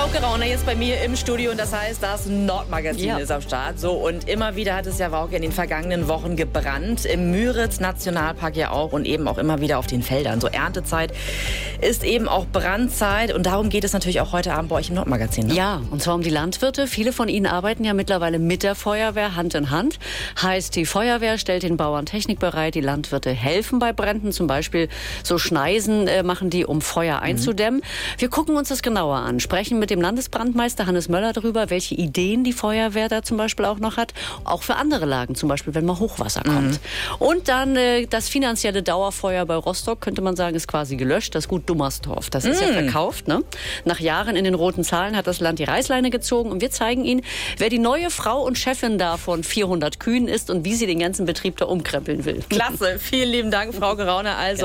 Frauke Rauner jetzt bei mir im Studio und das heißt, das Nordmagazin ist am Start. So, und immer wieder hat es ja Frauke in den vergangenen Wochen gebrannt. Im Müritz-Nationalpark ja auch und eben auch immer wieder auf den Feldern. So Erntezeit ist eben auch Brandzeit und darum geht es natürlich auch heute Abend bei euch im Nordmagazin. Ne? Ja, und zwar um die Landwirte. Viele von ihnen arbeiten ja mittlerweile mit der Feuerwehr Hand in Hand. Heißt, die Feuerwehr stellt den Bauern Technik bereit, die Landwirte helfen bei Bränden. Zum Beispiel so Schneisen machen die, um Feuer einzudämmen. Wir gucken uns das genauer an, sprechen mit dem Landesbrandmeister Hannes Möller darüber, welche Ideen die Feuerwehr da zum Beispiel auch noch hat. Auch für andere Lagen, zum Beispiel, wenn mal Hochwasser kommt. Und dann das finanzielle Dauerfeuer bei Rostock, könnte man sagen, ist quasi gelöscht. Das Gut Dummersdorf, das ist ja verkauft. Ne? Nach Jahren in den roten Zahlen hat das Land die Reißleine gezogen. Und wir zeigen Ihnen, wer die neue Frau und Chefin da von 400 Kühen ist und wie sie den ganzen Betrieb da umkrempeln will. Klasse, vielen lieben Dank, Frau Rauner. Also